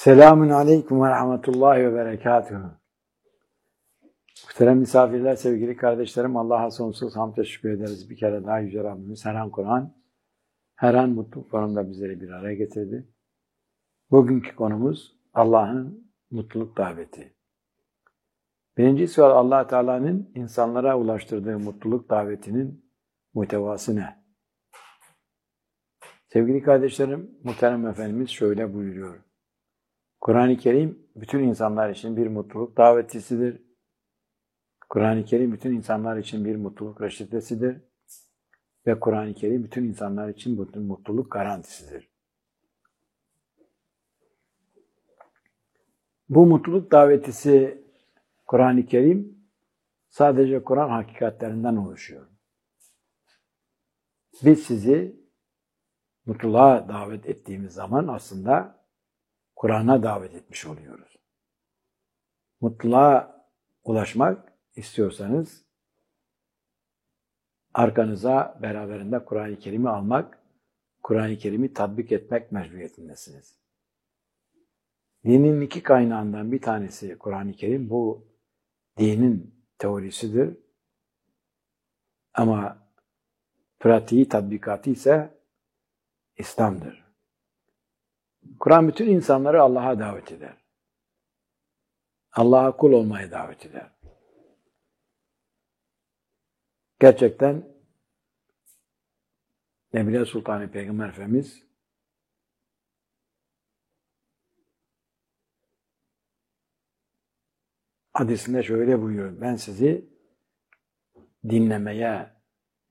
Selamun aleyküm ve rahmetullahi ve berekatuhu. Muhterem misafirler, sevgili kardeşlerim, Allah'a sonsuz hamd ve şükür ederiz. Bir kere daha Yüce Rabbimiz her an Kur'an, her an mutluluk konumda bizleri bir araya getirdi. Bugünkü konumuz Allah'ın mutluluk daveti. Birinci sual, Allah Teala'nın insanlara ulaştırdığı mutluluk davetinin muhtevası ne? Sevgili kardeşlerim, muhterem Efendimiz şöyle buyuruyor. Kur'an-ı Kerim bütün insanlar için bir mutluluk davetçisidir. Kur'an-ı Kerim bütün insanlar için bir mutluluk reçetesidir. Ve Kur'an-ı Kerim bütün insanlar için mutluluk garantisidir. Bu mutluluk davetisi Kur'an-ı Kerim sadece Kur'an hakikatlerinden oluşuyor. Biz sizi mutluluğa davet ettiğimiz zaman aslında Kur'an'a davet etmiş oluyoruz. Mutluluğa ulaşmak istiyorsanız arkanıza beraberinde Kur'an-ı Kerim'i almak, Kur'an-ı Kerim'i tatbik etmek mecburiyetindesiniz. Dinin iki kaynağından bir tanesi Kur'an-ı Kerim, bu dinin teorisidir. Ama pratiği, tatbikatı ise İslam'dır. Kur'an bütün insanları Allah'a davet eder. Allah'a kul olmaya davet eder. Gerçekten Nebile Sultan Peygamber Efendimiz hadisinde şöyle buyuruyor. Ben sizi dinlemeye